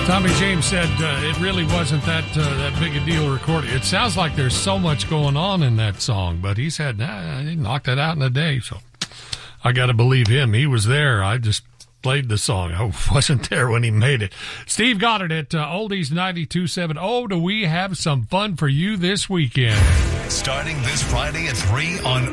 Tommy James said it really wasn't that big a deal recording. It sounds like there's so much going on in that song, but he said, nah, he knocked it out in a day. So I got to believe him. He was there. I just played the song. I wasn't there when he made it. Steve Goddard at Oldies 92.7. Oh, do we have some fun for you this weekend? Starting this Friday at 3 on